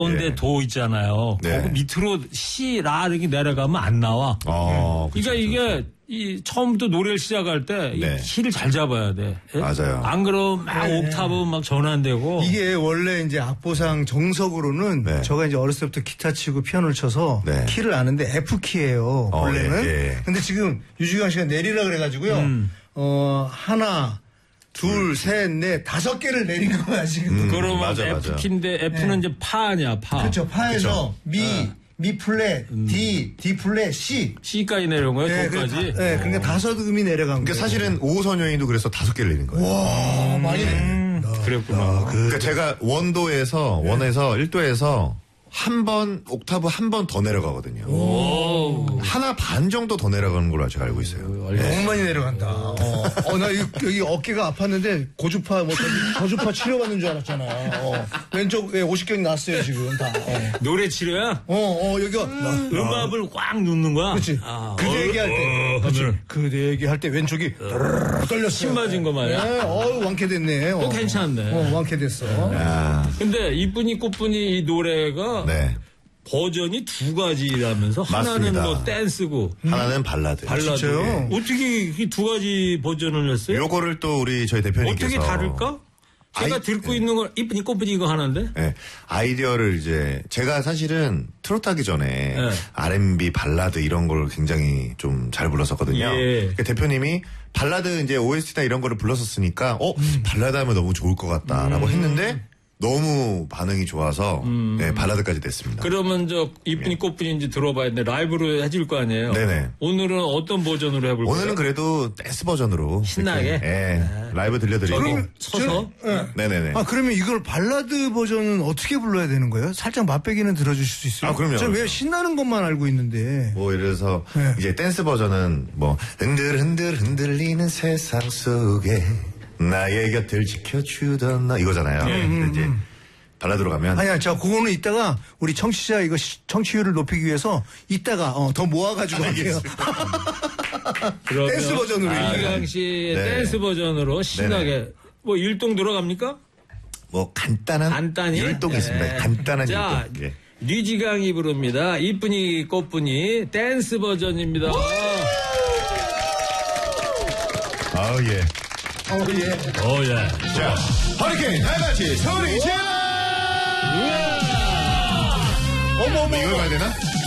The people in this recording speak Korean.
근데 예. 도 있잖아요. 네. 거기 밑으로 시,라 이렇게 내려가면 안 나와. 그러니까 이게 이 처음부터 노래를 시작할 때 네. 이 키를 잘 잡아야 돼. 예? 맞아요. 안 그러면 막 옥타브 막 전환되고. 이게 원래 이제 악보상 정석으로는 네. 제가 이제 어렸을 때부터 기타 치고 피아노를 쳐서 네. 키를 아는데 F 키예요. 원래는. 예. 근데 지금 유지광 씨가 내리라 그래가지고요. 하나, 둘, 셋, 넷, 5개를 내린 거야 지금. 그러면 맞아. F키인데 F는 이제 파 아니야, 파. 그렇죠. 파에서 미 플랫, D 플랫, C. C까지 내려온 거예요, 도까지. 네, 그러니까 5음이 내려간 그러니까 거예요. 사실은 오호선여인도 그래서 5개를 내린 거예요. 와, 많이 내. 그랬구나. 그러니까 제가 원에서 1도에서 옥타브 한 번 더 내려가거든요. 하나 반 정도 더 내려가는 걸로 제가 알고 있어요. 너무 많이 내려간다. 나 여기 어깨가 아팠는데 고주파, 저주파 치료받는 줄 알았잖아. 왼쪽 50견이 났어요, 지금 다. 노래 치료야? 여기가. 음압을 꽉 누는 거야? 그렇지. 그대 얘기할 때. 그렇지. 그대 얘기할 때 왼쪽이 떨렸어. 침 맞은 거 말이야? 네, 완쾌됐네. 괜찮네. 완쾌됐어. 근데 이쁜이 꽃분이 이 노래가 네. 버전이 2가지라면서 하나는 맞습니다. 뭐 댄스고 하나는 발라드. 발라드. 어떻게 이 2가지 버전을 했어요? 요거를 또 우리 저희 대표님께서 어떻게 다를까? 제가 듣고 있는 걸 이쁜이 꽃분이 이거 하는데? 네, 아이디어를 이제 제가 사실은 트로트 하기 전에 네. R&B 발라드 이런 걸 굉장히 좀 잘 불렀었거든요. 예. 그러니까 대표님이 발라드 이제 OST나 이런 거를 불렀었으니까 발라드 하면 너무 좋을 것 같다라고 했는데 너무 반응이 좋아서 네, 발라드까지 됐습니다. 그러면 이쁜이 꽃분이 이제 들어봐야 되는데 라이브로 해줄 거 아니에요? 네네. 오늘은 어떤 버전으로 해볼 거예요? 오늘은 그래도 댄스 버전으로 신나게? 이렇게, 라이브 들려드리고 서서? 네네네. 그러면 이걸 발라드 버전은 어떻게 불러야 되는 거예요? 살짝 맛배기는 들어주실 수 있어요? 그럼요. 저는 왜 신나는 것만 알고 있는데. 뭐 예를 들어서 네. 이제 댄스 버전은 뭐 흔들흔들 흔들리는 세상 속에 나의 곁을 지켜주던 나 이거잖아요. 근데 이제 발라드로 가면 아니야, 그거는 이따가 우리 청취자 이거 청취율을 높이기 위해서 이따가 더 모아가지고 할게요. 그러면 댄스 버전으로. 이강 씨의 네. 댄스 버전으로 신나게 뭐 율동 들어갑니까? 뭐 간단한 율동이 있습니다. 간단한 자, 율동. 예. 류지강이 부릅니다. 이쁜이 꽃분이 댄스 버전입니다. 예. 예. 자, 허리케인 다 같이 소리 질러! 어머, 이걸 봐야 되나?